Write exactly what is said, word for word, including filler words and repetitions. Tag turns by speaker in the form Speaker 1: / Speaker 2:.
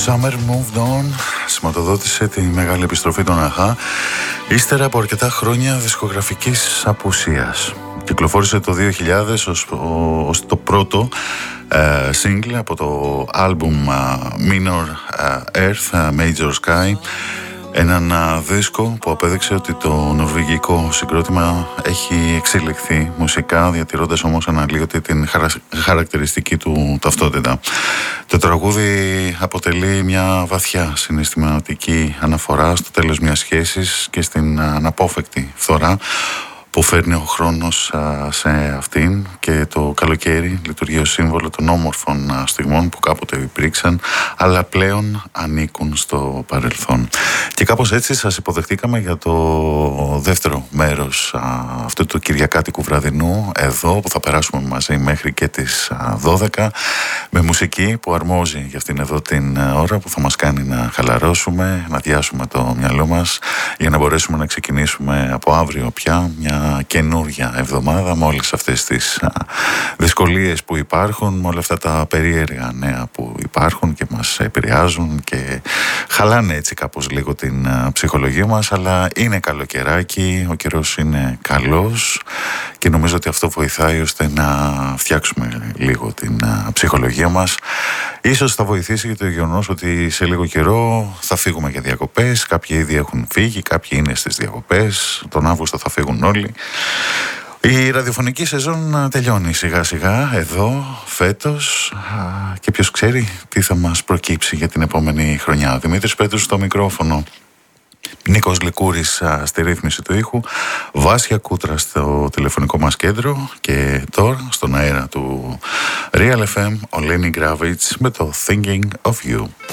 Speaker 1: Summer Moved On σηματοδότησε τη μεγάλη επιστροφή των ΑΧΑ ύστερα από αρκετά χρόνια δισκογραφικής απουσίας. Κυκλοφόρησε το δύο χιλιάδες ως, ως το πρώτο ε, single από το άλμπουμ uh, Minor uh, Earth uh, Major Sky, έναν uh, δίσκο που απέδειξε ότι το νορβηγικό συγκρότημα έχει εξελιχθεί μουσικά, διατηρώντας όμως αναλύωτη την χαρα... χαρακτηριστική του ταυτότητα. Το τραγούδι αποτελεί μια βαθιά συναισθηματική αναφορά στο τέλος μιας σχέσης και στην αναπόφευκτη φθορά που φέρνει ο χρόνος σε αυτήν, και το καλοκαίρι λειτουργεί ως σύμβολο των όμορφων στιγμών που κάποτε υπήρξαν αλλά πλέον ανήκουν στο παρελθόν. Και κάπως έτσι σας υποδεχτήκαμε για το δεύτερο μέρος αυτού του κυριακάτικου βραδινού εδώ, που θα περάσουμε μαζί μέχρι και τις δώδεκα με μουσική που αρμόζει για αυτήν εδώ την ώρα, που θα μας κάνει να χαλαρώσουμε, να διάσουμε το μυαλό μας για να μπορέσουμε να ξεκινήσουμε από αύριο πια μια καινούρια εβδομάδα με όλες αυτές τις α, δυσκολίες που υπάρχουν, με όλα αυτά τα περίεργα νέα που υπάρχουν και μας επηρεάζουν και χαλάνε έτσι κάπως λίγο την α, ψυχολογία μας, αλλά είναι καλοκαιράκι, ο καιρός είναι καλός και νομίζω ότι αυτό βοηθάει ώστε να φτιάξουμε λίγο την α, ψυχολογία μας. Ίσως θα βοηθήσει και το γεγονός ότι σε λίγο καιρό θα φύγουμε για διακοπές. Κάποιοι ήδη έχουν φύγει, κάποιοι είναι στις διακοπές. Τον Αύγουστο θα φύγουν όλοι. Η ραδιοφωνική σεζόν τελειώνει σιγά σιγά εδώ φέτος και ποιος ξέρει τι θα μας προκύψει για την επόμενη χρονιά. Δημήτρης Πέτρους στο μικρόφωνο, Νίκος Λικούρης στη ρύθμιση του ήχου, Βάσια Κούτρα στο τηλεφωνικό μας κέντρο, και τώρα στον αέρα του Real εφ εμ ο Lenny Kravitz με το Thinking of You.